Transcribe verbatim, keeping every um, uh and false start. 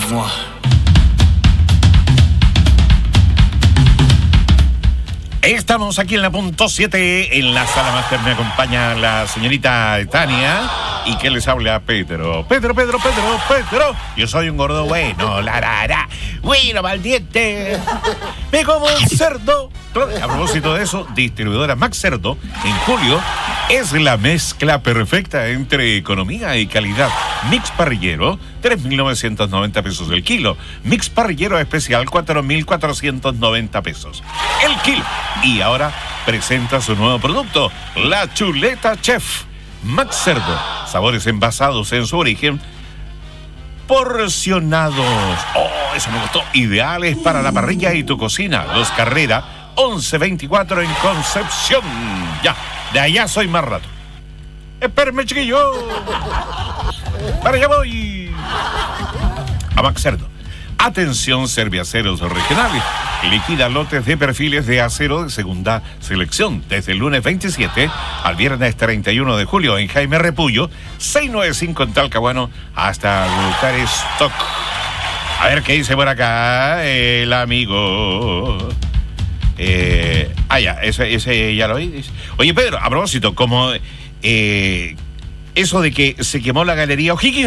Estamos aquí en la punto siete, en la sala máster me acompaña la señorita Tania y que les habla Pedro. Pedro, Pedro, Pedro, Pedro. Yo soy un gordo bueno, la la la. Bueno, maldiente. Me como un cerdo. A propósito de eso, distribuidora Max Cerdo, en julio, es la mezcla perfecta entre economía y calidad. Mix parrillero, tres mil novecientos noventa pesos el kilo. Mix parrillero especial, cuatro mil cuatrocientos noventa pesos el kilo. Y ahora presenta su nuevo producto, la chuleta chef. Max Cerdo, sabores envasados en su origen, porcionados. Oh, eso me gustó. Ideales para la parrilla y tu cocina. Los Carrera, once veinticuatro en Concepción. Ya, de allá soy más rato. Espérame, chiquillo. Para allá voy. A Max Cerdo. Atención, serviaceros regionales. Liquida lotes de perfiles de acero de segunda selección desde el lunes veintisiete al viernes treinta y uno de julio en Jaime Repullo, seiscientos noventa y cinco en Talcahuano, hasta agotar stock. A ver qué dice por acá el amigo. Eh, ah, ya, ese, ese ya lo oí. Oye, Pedro, a propósito, como eh, eso de que se quemó la galería O'Higgins.